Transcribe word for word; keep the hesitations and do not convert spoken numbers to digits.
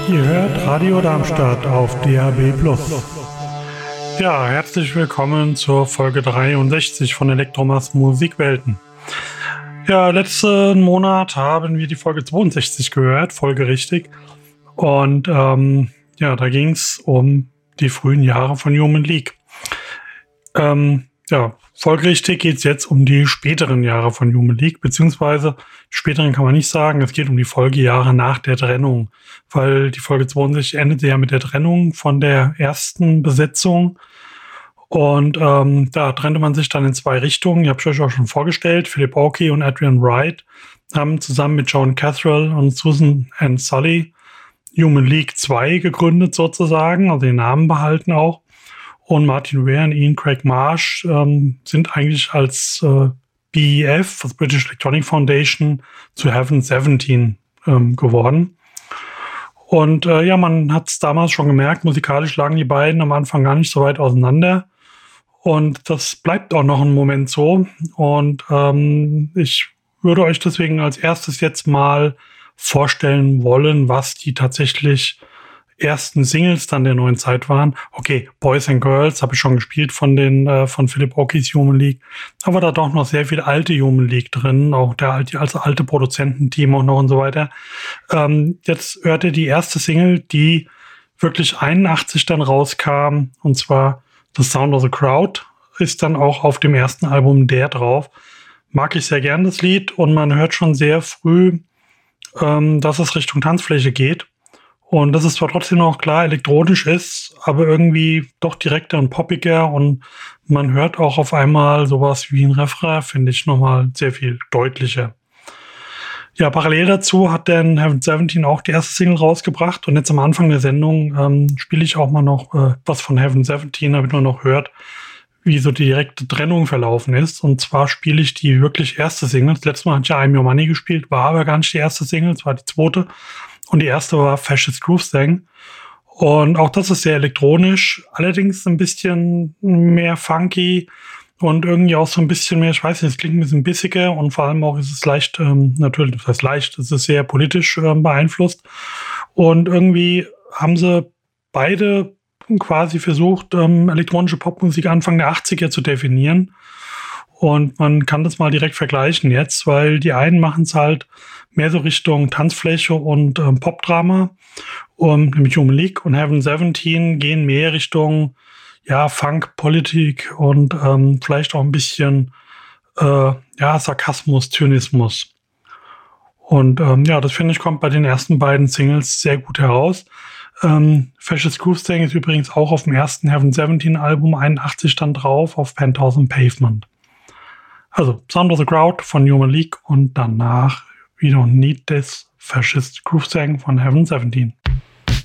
Ihr hört Radio Darmstadt auf D A B plus. Ja, herzlich willkommen zur Folge dreiundsechzig von Elektromas Musikwelten. Ja, letzten Monat haben wir die Folge zweiundsechzig gehört, folgerichtig. Und ähm, ja, da ging es um die frühen Jahre von Human League. Ähm, ja, folgerichtig geht es jetzt um die späteren Jahre von Human League, beziehungsweise späteren kann man nicht sagen, es geht um die Folgejahre nach der Trennung, weil die Folge zweiundsechzig endete ja mit der Trennung von der ersten Besetzung und ähm, da trennte man sich dann in zwei Richtungen. Ich habe euch auch schon vorgestellt, Philip Oakey und Adrian Wright haben zusammen mit Joan Cathrall und Susan Ann Sully Human League zwei gegründet sozusagen, also den Namen behalten auch. Und Martin Ware und Ian Craig Marsh ähm, sind eigentlich als äh, B E F, also British Electronic Foundation, zu Heaven siebzehn ähm, geworden. Und äh, ja, man hat es damals schon gemerkt, musikalisch lagen die beiden am Anfang gar nicht so weit auseinander. Und das bleibt auch noch einen Moment so. Und ähm, ich würde euch deswegen als erstes jetzt mal vorstellen wollen, was die tatsächlich ersten Singles dann der neuen Zeit waren. Okay, Boys and Girls habe ich schon gespielt von den äh, von Philip Oakeys Human League, aber da doch noch sehr viel alte Human League drin, auch der alte, also alte Produzententeam auch noch und so weiter. Ähm, jetzt hört ihr die erste Single, die wirklich einundachtzig dann rauskam, und zwar The Sound of the Crowd, ist dann auch auf dem ersten Album der drauf. Mag ich sehr gern das Lied, und man hört schon sehr früh, ähm, dass es Richtung Tanzfläche geht. Und dass es zwar trotzdem noch klar elektronisch ist, aber irgendwie doch direkter und poppiger, und man hört auch auf einmal sowas wie ein Refrain, finde ich nochmal sehr viel deutlicher. Ja, parallel dazu hat dann Heaven siebzehn auch die erste Single rausgebracht, und jetzt am Anfang der Sendung ähm, spiele ich auch mal noch äh, was von Heaven siebzehn, damit man noch hört, wie so die direkte Trennung verlaufen ist. Und zwar spiele ich die wirklich erste Single. Das letzte Mal hatte ich ja I'm Your Money gespielt, war aber gar nicht die erste Single, es war die zweite. Und die erste war Fascist Groove Thang. Und auch das ist sehr elektronisch, allerdings ein bisschen mehr funky und irgendwie auch so ein bisschen mehr, ich weiß nicht, es klingt ein bisschen bissiger, und vor allem auch ist es leicht, ähm, natürlich, das heißt leicht, es ist sehr politisch ähm, beeinflusst. Und irgendwie haben sie beide quasi versucht, ähm, elektronische Popmusik Anfang der achtziger zu definieren. Und man kann das mal direkt vergleichen jetzt, weil die einen machen es halt mehr so Richtung Tanzfläche und ähm, Popdrama, um, nämlich Human League, und Heaven siebzehn gehen mehr Richtung ja, Funk, Politik und ähm, vielleicht auch ein bisschen äh, ja, Sarkasmus, Zynismus. Und ähm, ja, das finde ich, kommt bei den ersten beiden Singles sehr gut heraus. Ähm, Fascist Groove Thang ist übrigens auch auf dem ersten Heaven siebzehn Album einundachtzig dann drauf, auf Penthouse and Pavement. Also Sound of the Crowd von Human League und danach We Don't Need This, Fascist Groove Thang von Heaven siebzehn.